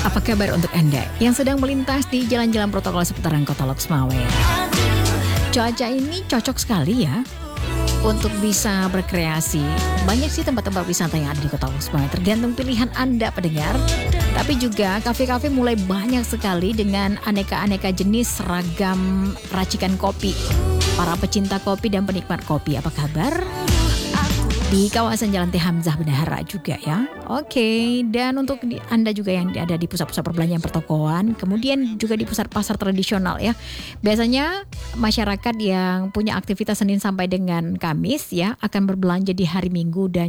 Apa kabar untuk Anda yang sedang melintas di jalan-jalan protokol seputaran Kota Loksmawe? Cuaca ini cocok sekali ya untuk bisa berkreasi. Banyak sih tempat-tempat wisata yang ada di Kota Loksmawe, tergantung pilihan Anda pendengar. Tapi juga kafe-kafe mulai banyak sekali dengan aneka-aneka jenis ragam racikan kopi. Para pecinta kopi dan penikmat kopi, apa kabar? Di kawasan Jalan T. Hamzah Bendahara juga ya. Oke, dan untuk Anda juga yang ada di pusat-pusat perbelanjaan pertokoan, kemudian juga di pusat pasar tradisional ya. Biasanya masyarakat yang punya aktivitas Senin sampai dengan Kamis ya akan berbelanja di hari Minggu dan